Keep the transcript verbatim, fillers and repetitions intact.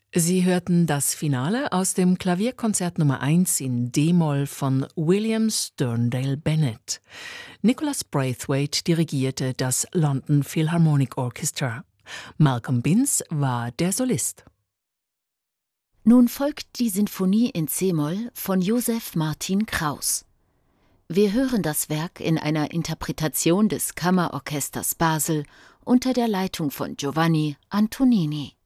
Sie hörten das Finale aus dem Klavierkonzert Nummer eins in D-Moll von William Sterndale Bennett. Nicholas Braithwaite dirigierte das London Philharmonic Orchestra. Malcolm Binns war der Solist. Nun folgt die Sinfonie in C-Moll von Joseph Martin Kraus. Wir hören das Werk in einer Interpretation des Kammerorchesters Basel unter der Leitung von Giovanni Antonini.